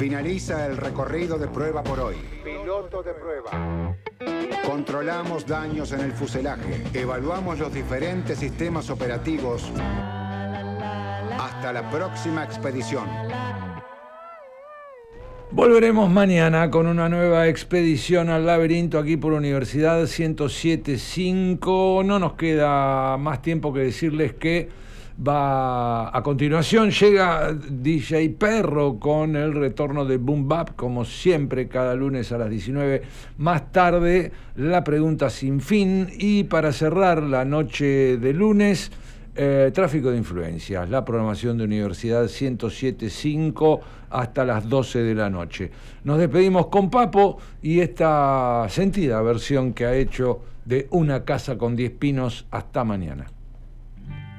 Finaliza el recorrido de prueba por hoy. Piloto de prueba. Controlamos daños en el fuselaje. Evaluamos los diferentes sistemas operativos. Hasta la próxima expedición. Volveremos mañana con una nueva expedición al laberinto aquí por Universidad 107.5. No nos queda más tiempo que decirles que a continuación llega DJ Perro con el retorno de Boom Bap, como siempre, cada lunes a las 19. Más tarde, la pregunta sin fin. Y para cerrar la noche de lunes, tráfico de influencias, la programación de Universidad 107.5 hasta las 12 de la noche. Nos despedimos con Papo y esta sentida versión que ha hecho de Una casa con 10 pinos. Hasta mañana.